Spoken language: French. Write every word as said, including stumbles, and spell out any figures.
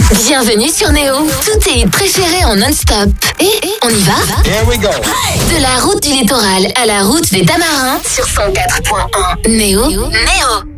Bienvenue sur Néo. Tous tes hits préférés en non-stop. Et on y va? Here we go. De la route du littoral à la route des Tamarins sur cent quatre point un. Néo. Néo.